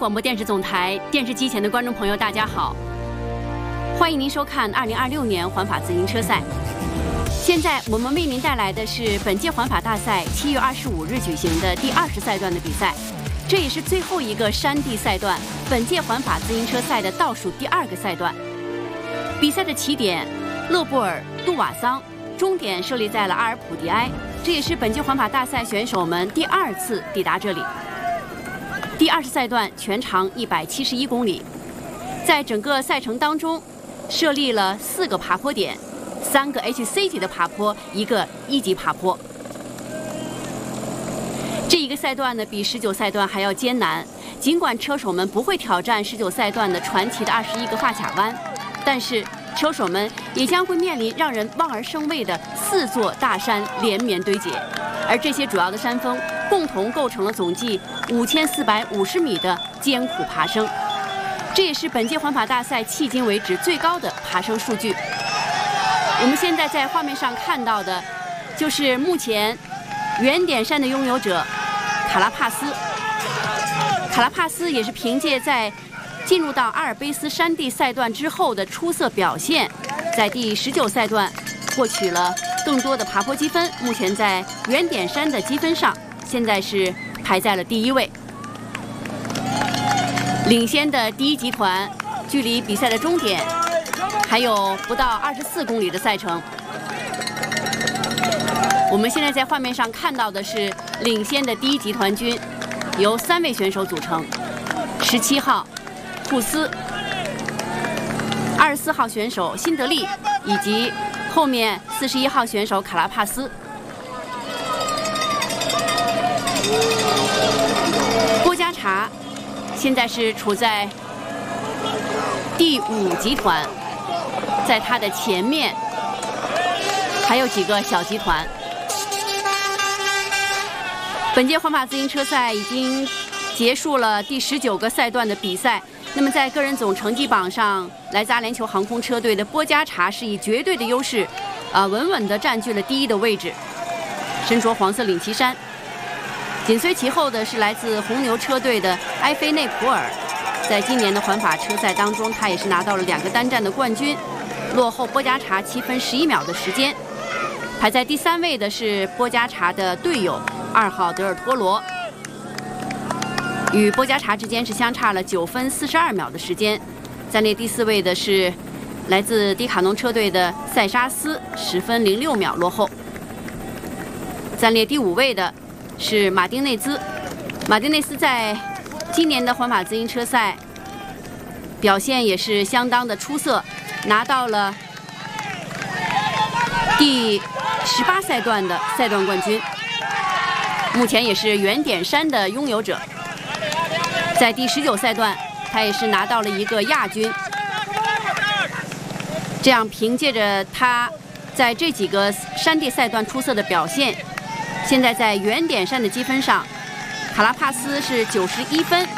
广播电视总台电视机前的观众朋友，大家好，欢迎您收看2026年环法自行车赛。现在我们为您带来的是本届环法大赛7月25日举行的第20赛段的比赛，这也是最后一个山地赛段，本届环法自行车赛的倒数第2个赛段。比赛的起点勒布尔杜瓦桑，终点设立在了阿尔普迪埃，这也是本届环法大赛选手们第2次抵达这里。第20赛段全长171公里，在整个赛程当中设立了4个爬坡点，3个 HC 级的爬坡，1个1级爬坡。这一个赛段呢比19赛段还要艰难，尽管车手们不会挑战19赛段的传奇的21个发卡弯，但是车手们也将会面临让人望而生畏的4座大山连绵堆叠，而这些主要的山峰共同构成了总计5450米的艰苦爬升，这也是本届环法大赛迄今为止最高的爬升数据。我们现在在画面上看到的，就是目前圆点山的拥有者卡拉帕斯。卡拉帕斯也是凭借在进入到阿尔卑斯山地赛段之后的出色表现，在第19赛段获取了更多的爬坡积分，目前在圆点山的积分上现在是排在了第1位。领先的第1集团距离比赛的终点还有不到24公里的赛程。我们现在在画面上看到的是领先的第1集团军，由3位选手组成：17号库斯、24号选手辛德利，以及后面41号选手卡拉帕斯。波加查现在是处在第5集团，在他的前面还有几个小集团。本届环法自行车赛已经结束了第19个赛段的比赛，那么在个人总成绩榜上，来自阿联酋航空车队的波加查是以绝对的优势稳稳地占据了第1的位置，身着黄色领旗衫。紧随其后的是来自红牛车队的埃菲内普尔，在今年的环法车赛当中，他也是拿到了2个单站的冠军，落后波加查7分11秒的时间。排在第3位的是波加查的队友2号德尔托罗，与波加查之间是相差了9分42秒的时间。暂列第4位的是来自迪卡侬车队的塞沙斯，10分06秒落后。暂列第5位的是马丁内兹，马丁内斯在今年的环法自行车赛表现也是相当的出色，拿到了第18赛段的赛段冠军，目前也是圆点山的拥有者。在第19赛段，他也是拿到了1个亚军。这样凭借着他在这几个山地赛段出色的表现，现在在圆点山的积分上，卡拉帕斯是91分，